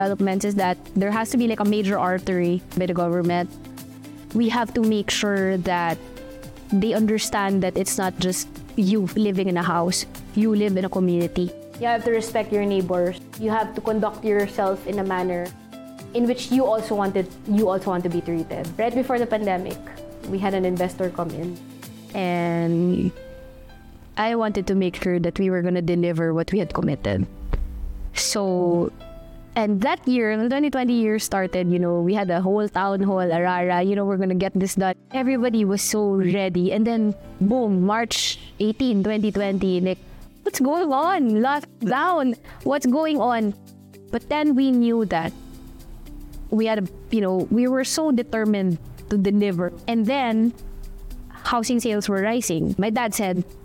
developments is that there has to be like a major artery by the government. We have to make sure that they understand that it's not just you living in a house. You live in a community. You have to respect your neighbors. You have to conduct yourself in a manner in which you also want to be treated. Right before the pandemic, we had an investor come in, and I wanted to make sure that we were going to deliver what we had committed. So, and that year, the 2020 year started, we had a whole town hall, Arara, we're going to get this done. Everybody was so ready. And then, boom, March 18, 2020, like, what's going on? Lockdown. What's going on? But then we knew that we were so determined to deliver. And then, housing sales were rising. My dad said,